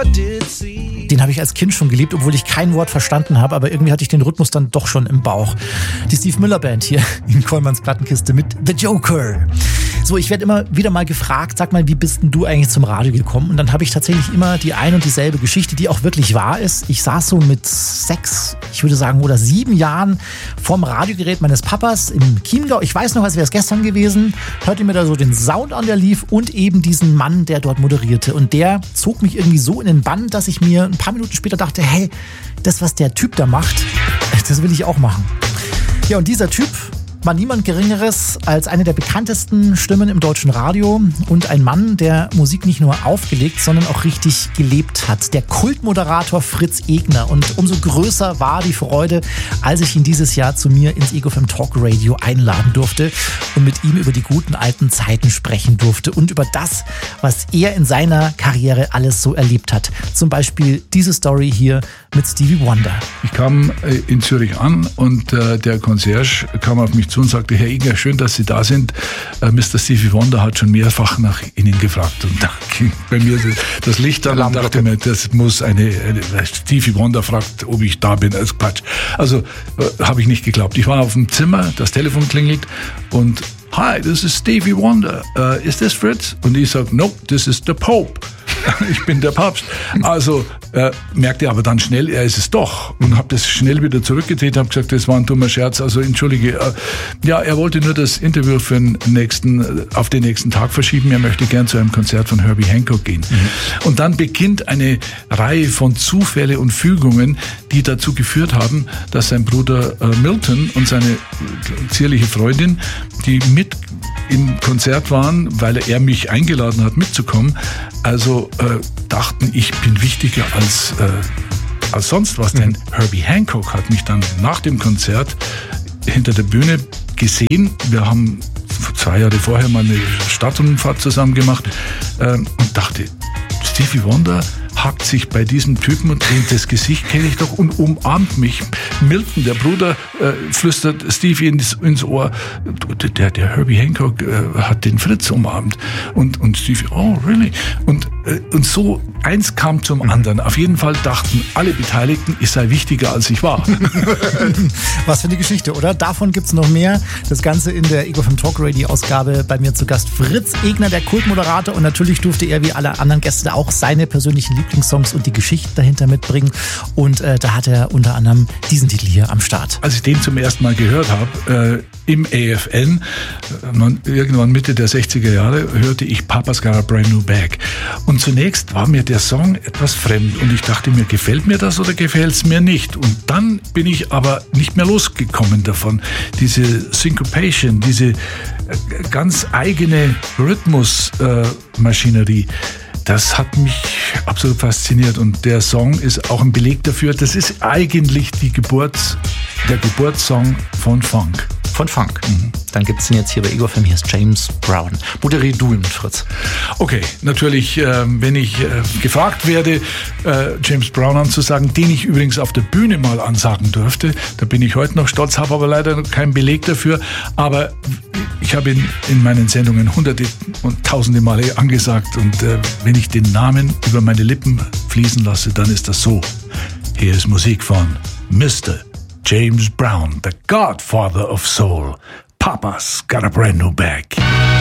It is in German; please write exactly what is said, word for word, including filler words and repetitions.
Den habe ich als Kind schon geliebt, obwohl ich kein Wort verstanden habe, aber irgendwie hatte ich den Rhythmus dann doch schon im Bauch. Die Steve Miller Band hier in Kollmanns Plattenkiste mit The Joker. So, ich werde immer wieder mal gefragt, sag mal, wie bist denn du eigentlich zum Radio gekommen? Und dann habe ich tatsächlich immer die ein und dieselbe Geschichte, die auch wirklich wahr ist. Ich saß so mit sechs, ich würde sagen, oder sieben Jahren vorm Radiogerät meines Papas im Chiemgau. Ich weiß noch, als wäre es gestern gewesen, hörte mir da so den Sound an, der lief und eben diesen Mann, der dort moderierte. Und der zog mich irgendwie so in den Bann, dass ich mir ein paar Minuten später dachte, hey, das, was der Typ da macht, das will ich auch machen. Ja, und dieser Typ war niemand Geringeres als eine der bekanntesten Stimmen im deutschen Radio und ein Mann, der Musik nicht nur aufgelegt, sondern auch richtig gelebt hat. Der Kultmoderator Fritz Egner. Und umso größer war die Freude, als ich ihn dieses Jahr zu mir ins Ego F M Talk Radio einladen durfte und mit ihm über die guten alten Zeiten sprechen durfte und über das, was er in seiner Karriere alles so erlebt hat. Zum Beispiel diese Story hier mit Stevie Wonder. Ich kam in Zürich an und äh, der Concierge kam auf mich zu und sagte, Herr Egner, schön, dass Sie da sind. Äh, Mister Stevie Wonder hat schon mehrfach nach Ihnen gefragt. Und da ging bei mir das Licht an und dachte mir, das muss eine, eine Stevie Wonder fragt, ob ich da bin, als Quatsch. Also äh, habe ich nicht geglaubt. Ich war auf dem Zimmer, das Telefon klingelt und Hi, this is Stevie Wonder. Uh, is this Fritz? Und ich sage, nope, this is the Pope. Ich bin der Papst. Also äh, merkte aber dann schnell, er ist es doch. Und habe das schnell wieder zurückgedreht, habe gesagt, das war ein dummer Scherz. Also entschuldige. Äh, ja, er wollte nur das Interview für den nächsten, auf den nächsten Tag verschieben. Er möchte gern zu einem Konzert von Herbie Hancock gehen. Mhm. Und dann beginnt eine Reihe von Zufälle und Fügungen, die dazu geführt haben, dass sein Bruder äh, Milton und seine zierliche Freundin, die mit im Konzert waren, weil er mich eingeladen hat, mitzukommen, also äh, dachten, ich bin wichtiger als, äh, als sonst was, denn Herbie Hancock hat mich dann nach dem Konzert hinter der Bühne gesehen. Wir haben zwei Jahre vorher mal eine Stadtrundfahrt zusammen gemacht äh, und dachte, Stevie Wonder hackt sich bei diesem Typen und das Gesicht kenne ich doch und umarmt mich. Milton, der Bruder, äh, flüstert Stevie ins, ins Ohr, der, der Herbie Hancock äh, hat den Fritz umarmt. Und, und Stevie, oh, really? Und, äh, und so eins kam zum anderen. Auf jeden Fall dachten alle Beteiligten, ich sei wichtiger, als ich war. Was für eine Geschichte, oder? Davon gibt's noch mehr. Das Ganze in der Ego F M Talk Radio Ausgabe. Bei mir zu Gast Fritz Egner, der Kultmoderator. Und natürlich durfte er wie alle anderen Gäste auch seine persönlichen Lieblingssongs und die Geschichten dahinter mitbringen. Und äh, da hat er unter anderem diesen Titel hier am Start. Als ich den zum ersten Mal gehört habe, äh, im A F N, äh, irgendwann Mitte der sechziger Jahre, hörte ich Papa's Got a Brand New Bag. Und zunächst war mir der Song etwas fremd und ich dachte mir, gefällt mir das oder gefällt es mir nicht? Und dann bin ich aber nicht mehr losgekommen davon. Diese Syncopation, diese äh, ganz eigene Rhythmusmaschinerie, äh, das hat mich absolut fasziniert und der Song ist auch ein Beleg dafür, das ist eigentlich die Geburts, der Geburtssong von Funk. Von Funk. Mhm. Dann gibt's ihn jetzt hier bei Ego F M. Hier ist James Brown. Moderier du ihn mit Fritz. Okay, natürlich, äh, wenn ich äh, gefragt werde, äh, James Brown anzusagen, den ich übrigens auf der Bühne mal ansagen durfte, da bin ich heute noch stolz, habe aber leider noch keinen Beleg dafür, aber ich habe ihn in meinen Sendungen hunderte und tausende Male angesagt und äh, wenn ich den Namen über meine Lippen fließen lasse, dann ist das so. Hier ist Musik von Mister James Brown, the Godfather of Soul. Papa's Got a Brand New Bag.